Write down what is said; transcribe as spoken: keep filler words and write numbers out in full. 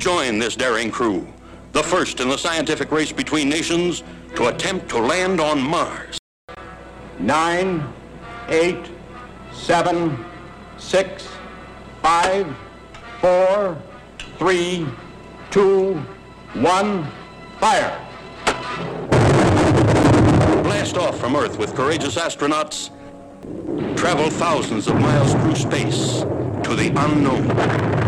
join this daring crew, the first in the scientific race between nations to attempt to land on Mars. Nine, eight, seven, six, five, four, three, two, one, fire. Blast off from Earth with courageous astronauts, travel thousands of miles through space to the unknown.